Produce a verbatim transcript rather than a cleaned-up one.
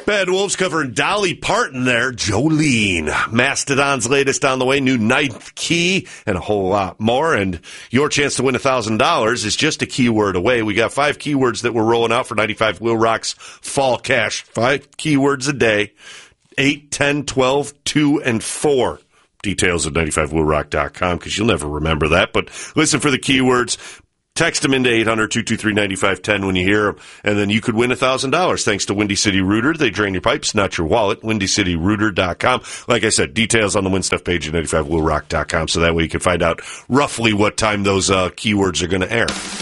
Bad Wolves covering Dolly Parton there. Jolene. Mastodon's latest on the way. New Ninth Key and a whole lot more. And your chance to win one thousand dollars is just a keyword away. We got five keywords that we're rolling out for ninety-five Wheel Rock's Fall Cash. Five keywords a day. eight, ten, twelve, two, and four. Details at ninety-five wheel rock dot com because you'll never remember that. But listen for the keywords. Text them into eight hundred, two two three, nine five one zero when you hear them, and then you could win one thousand dollars thanks to Windy City Rooter. They drain your pipes, not your wallet. windy city rooter dot com. Like I said, details on the Win Stuff page at ninety-five wheel rock dot com, so that way you can find out roughly what time those uh, keywords are going to air.